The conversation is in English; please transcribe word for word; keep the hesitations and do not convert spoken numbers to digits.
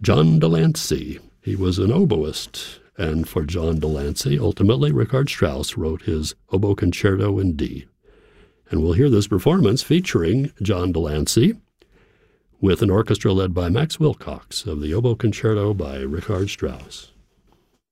John de Lancey. He was an oboist, and for John de Lancey, ultimately, Richard Strauss wrote his Oboe Concerto in D. And we'll hear this performance featuring John de Lancey with an orchestra led by Max Wilcox of the Oboe Concerto by Richard Strauss.